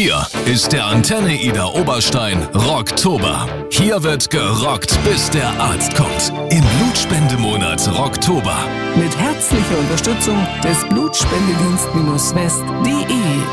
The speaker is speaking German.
Hier ist der Antenne Ida Oberstein Rocktober. Hier wird gerockt, bis der Arzt kommt. Im Blutspendemonat Rocktober. Mit herzlicher Unterstützung des Blutspendedienst-west.de.